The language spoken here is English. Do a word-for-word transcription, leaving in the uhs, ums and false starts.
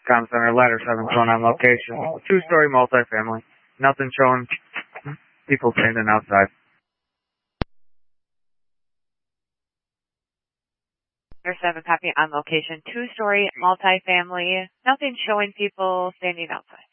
Com Center, ladder seven shown on location. Two-story multifamily. Nothing showing people standing outside. Ladder seven copy on location. Two-story multifamily. Nothing showing people standing outside.